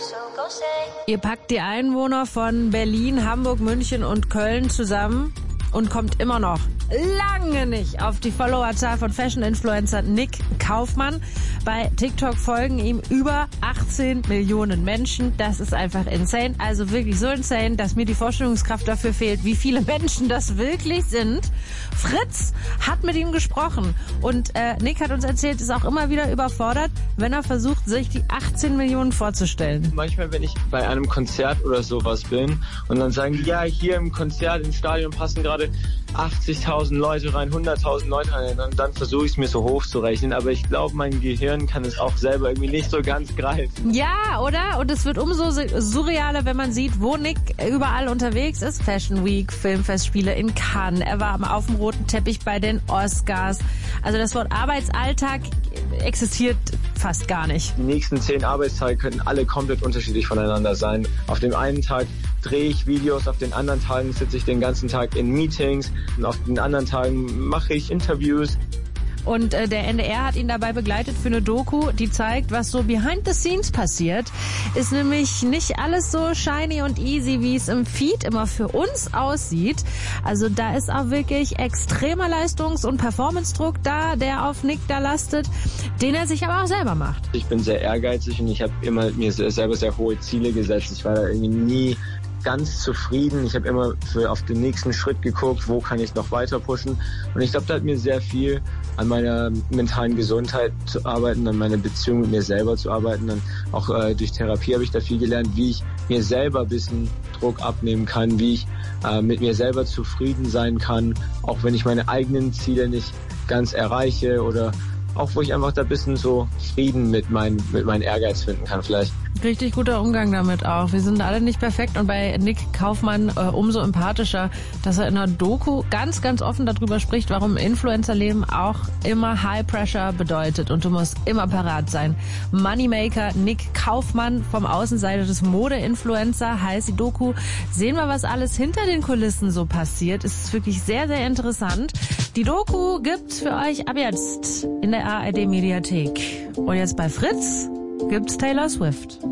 Ihr packt die Einwohner von Berlin, Hamburg, München und Köln zusammen und kommt immer noch lange nicht auf die Followerzahl von Fashion-Influencer Nick Kaufmann. Bei TikTok folgen ihm über 18 Millionen Menschen. Das ist einfach insane. Also wirklich so insane, dass mir die Vorstellungskraft dafür fehlt, wie viele Menschen das wirklich sind. Fritz hat mit ihm gesprochen und Nick hat uns erzählt, ist auch immer wieder überfordert, wenn er versucht, sich die 18 Millionen vorzustellen. Manchmal, wenn ich bei einem Konzert oder sowas bin und dann sagen die, ja, hier im Konzert, im Stadion passen gerade 80.000 Leute rein, 100.000 Leute rein, dann versuche ich es mir so hochzurechnen, aber ich glaube, mein Gehirn kann es auch selber irgendwie nicht so ganz greifen. Ja, oder? Und es wird umso surrealer, wenn man sieht, wo Nick überall unterwegs ist. Fashion Week, Filmfestspiele in Cannes, er war auf dem roten Teppich bei den Oscars. Also das Wort Arbeitsalltag existiert fast gar nicht. Die nächsten 10 Arbeitstage könnten alle komplett unterschiedlich voneinander sein. Auf dem einen Tag drehe ich Videos, auf den anderen Tagen sitze ich den ganzen Tag in Meetings und auf den anderen Tagen mache ich Interviews. Und der NDR hat ihn dabei begleitet für eine Doku, die zeigt, was so behind the scenes passiert. Ist nämlich nicht alles so shiny und easy, wie es im Feed immer für uns aussieht. Also da ist auch wirklich extremer Leistungs- und Performance-Druck da, der auf Nick da lastet, den er sich aber auch selber macht. Ich bin sehr ehrgeizig und ich habe immer mir selber sehr hohe Ziele gesetzt. Ich war da irgendwie nie ganz zufrieden. Ich habe immer auf den nächsten Schritt geguckt, wo kann ich noch weiter pushen. Und ich glaube, da hat mir sehr viel an meiner mentalen Gesundheit zu arbeiten, an meiner Beziehung mit mir selber zu arbeiten. Dann auch durch Therapie habe ich da viel gelernt, wie ich mir selber ein bisschen Druck abnehmen kann, wie ich mit mir selber zufrieden sein kann, auch wenn ich meine eigenen Ziele nicht ganz erreiche oder auch wo ich einfach da ein bisschen so Frieden mit meinem Ehrgeiz finden kann vielleicht. Richtig guter Umgang damit auch. Wir sind alle nicht perfekt und bei Nick Kaufmann umso empathischer, dass er in einer Doku ganz, ganz offen darüber spricht, warum Influencerleben auch immer High Pressure bedeutet und du musst immer parat sein. Moneymaker Nick Kaufmann vom Außenseiter des Mode-Influencer heißt die Doku. Sehen wir, was alles hinter den Kulissen so passiert. Es ist wirklich sehr, sehr interessant. Die Doku gibt's für euch ab jetzt in der ARD Mediathek. Und jetzt bei Fritz gibt's Taylor Swift.